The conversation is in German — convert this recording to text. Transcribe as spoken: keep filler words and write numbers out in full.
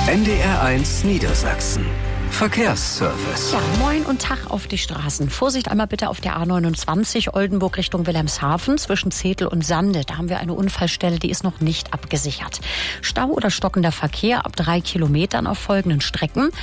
N D R eins Niedersachsen. Verkehrsservice. Ja, moin und Tag auf die Straßen. Vorsicht einmal bitte auf der A neunundzwanzig Oldenburg Richtung Wilhelmshaven zwischen Zetel und Sande. Da haben wir eine Unfallstelle, die ist noch nicht abgesichert. Stau oder stockender Verkehr ab drei Kilometern auf folgenden Strecken.